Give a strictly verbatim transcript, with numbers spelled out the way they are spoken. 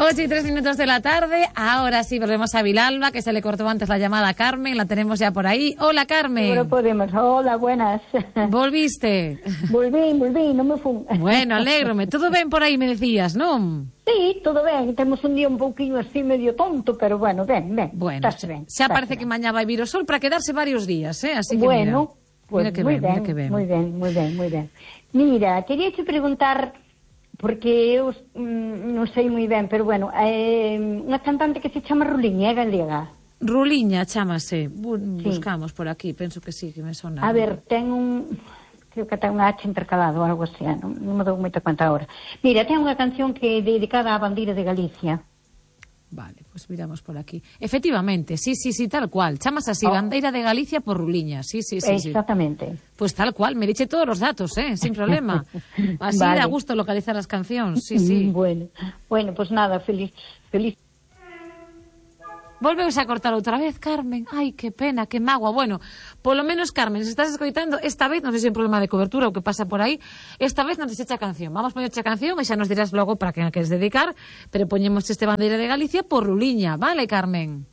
ocho y tres minutos de la tarde. Ahora sí, volvemos a Vilalba, que se le cortó antes la llamada a Carmen. La tenemos ya por ahí. Hola, Carmen. Ahora podemos. Hola, buenas. ¿Volviste? Volví, volví, non me fun. Bueno, alégrome. Todo ben por aí, me decías, non? Sí, todo ben. Temos un día un pouquinho así medio tonto, pero bueno, ben, ben. Bueno, xa, ben, xa parece ben. Que mañá vai vir o sol para quedarse varios días, eh? Así que bueno, mira, pues mira que moi ben, ben, mira que ben. moi ben, moi ben, moi ben. Mira, quería te preguntar, porque eu mm, non sei moi ben, pero bueno, é eh, unha cantante que se chama Ruliña, é galega. Ruliña, chámase. Bu- sí. Buscamos por aquí, penso que sí, que me sona. A ver, ten un... creo que ten unha H intercalado ou algo así, non, non me dou moita conta agora. Mira, ten unha canción que é dedicada á bandeira de Galicia. Vale, pues miramos por aquí. Efectivamente, sí, sí, sí, tal cual. Chamas así, oh. Bandeira de Galicia por Ruliña. Sí, sí, sí. Exactamente. Sí. Pues tal cual, me diche todos los datos, ¿eh? Sin problema. Así vale. Da gusto localizar las cancións, sí, sí. Bueno, bueno, pues nada, feliz, feliz. Volveus a cortar outra vez, Carmen. Ai, que pena, que magua. Bueno, polo menos, Carmen, se estás escoitando, esta vez, non sei se é un problema de cobertura ou que pasa por aí, esta vez non te echa canción. Vamos poñerche a canción e xa nos dirás logo para que a queres dedicar, pero poñemos este Bandeira de Galicia por Ruliña, vale, Carmen?